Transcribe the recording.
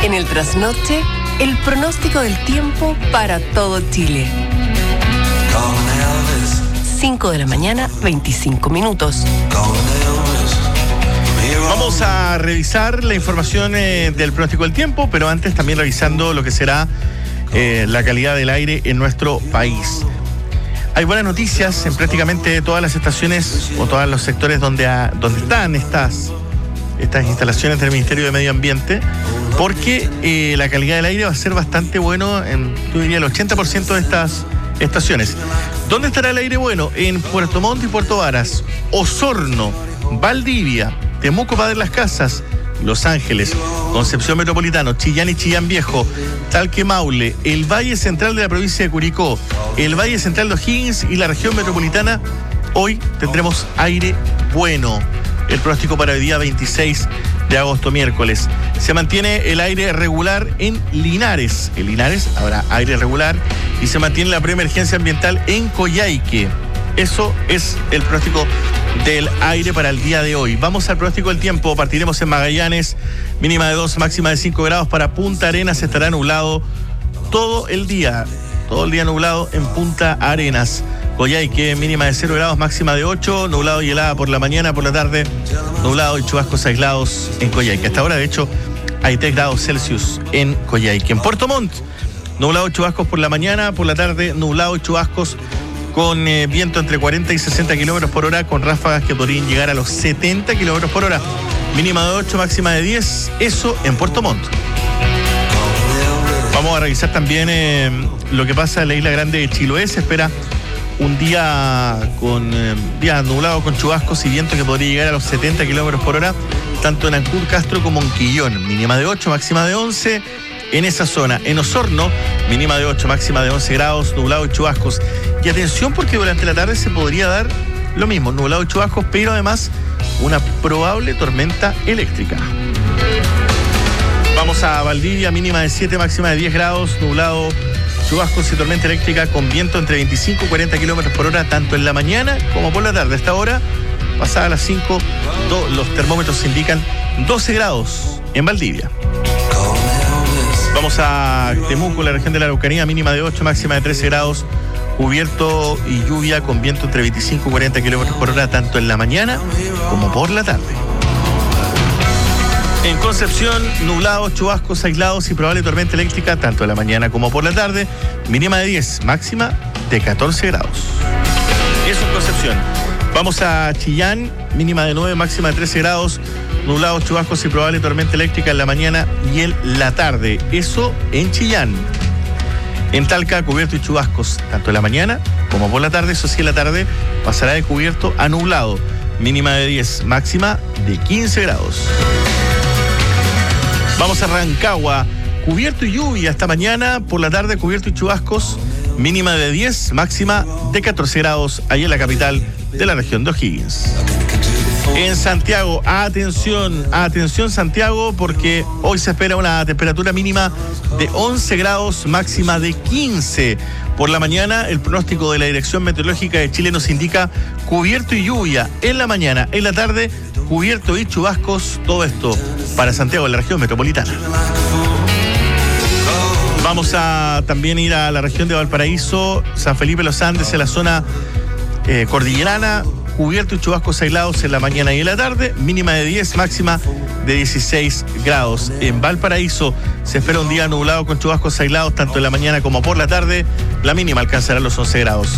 En el trasnoche, el pronóstico del tiempo para todo Chile. 5 de la mañana, 25 minutos. Vamos a revisar la información del pronóstico del tiempo, pero antes también revisando lo que será la calidad del aire en nuestro país. Hay buenas noticias en prácticamente todas las estaciones o todos los sectores donde están estas instalaciones del Ministerio de Medio Ambiente, porque la calidad del aire va a ser bastante bueno en, yo diría, el 80% de estas estaciones. ¿Dónde estará el aire bueno? En Puerto Montt y Puerto Varas, Osorno, Valdivia, Temuco, Padre Las Casas, Los Ángeles, Concepción Metropolitano, Chillán y Chillán Viejo, Talque, Maule, el Valle Central de la provincia de Curicó, el Valle Central de O'Higgins y la región metropolitana. Hoy tendremos aire bueno. El pronóstico para el día 26 de agosto, miércoles. Se mantiene el aire regular en Linares. En Linares habrá aire regular y se mantiene la preemergencia ambiental en Coyhaique. Eso es el pronóstico del aire para el día de hoy. Vamos al pronóstico del tiempo. Partiremos en Magallanes, mínima de 2, máxima de 5 grados. Para Punta Arenas estará nublado todo el día nublado en Punta Arenas. Coyhaique, mínima de 0 grados, máxima de 8, nublado y helada por la mañana, por la tarde, nublado y chubascos aislados en Coyhaique. Hasta ahora, de hecho, hay 3 grados Celsius en Coyhaique. En Puerto Montt, nublado y chubascos por la mañana, por la tarde, nublado y chubascos con viento entre 40 y 60 kilómetros por hora, con ráfagas que podrían llegar a los 70 kilómetros por hora. Mínima de 8, máxima de 10, eso en Puerto Montt. Vamos a revisar también lo que pasa en la isla grande de Chiloé. Se espera un día con día nublado con chubascos y viento que podría llegar a los 70 kilómetros por hora, tanto en Ancud, Castro como en Quillón. Mínima de 8, máxima de 11 en esa zona. En Osorno, mínima de 8, máxima de 11 grados, nublado y chubascos. Y atención, porque durante la tarde se podría dar lo mismo, nublado y chubascos, pero además una probable tormenta eléctrica. Vamos a Valdivia, mínima de 7, máxima de 10 grados, nublado, chubascos y tormenta eléctrica con viento entre 25 y 40 kilómetros por hora, tanto en la mañana como por la tarde. A esta hora, pasada las 5, los termómetros indican 12 grados en Valdivia. Vamos a Temuco, la región de la Araucanía, mínima de 8, máxima de 13 grados, cubierto y lluvia con viento entre 25 y 40 kilómetros por hora, tanto en la mañana como por la tarde. En Concepción, nublado, chubascos aislados y probable tormenta eléctrica, tanto en la mañana como por la tarde, mínima de 10, máxima de 14 grados. Eso en Concepción. Vamos a Chillán, mínima de 9, máxima de 13 grados, nublados, chubascos y probable tormenta eléctrica en la mañana y en la tarde. Eso en Chillán. En Talca, cubierto y chubascos, tanto en la mañana como por la tarde. Eso sí, en la tarde pasará de cubierto a nublado, mínima de 10, máxima de 15 grados. Vamos a Rancagua, cubierto y lluvia esta mañana, por la tarde cubierto y chubascos, mínima de 10, máxima de 14 grados, ahí en la capital de la región de O'Higgins. En Santiago, atención Santiago, porque hoy se espera una temperatura mínima de 11 grados, máxima de 15. Por la mañana, el pronóstico de la Dirección Meteorológica de Chile nos indica cubierto y lluvia en la mañana, en la tarde, cubierto y chubascos, todo esto para Santiago, en la región metropolitana. Vamos a también ir a la región de Valparaíso, San Felipe Los Andes, en la zona cordillerana, cubierto y chubascos aislados en la mañana y en la tarde, mínima de 10, máxima de 16 grados. En Valparaíso se espera un día nublado con chubascos aislados tanto en la mañana como por la tarde, la mínima alcanzará los 11 grados.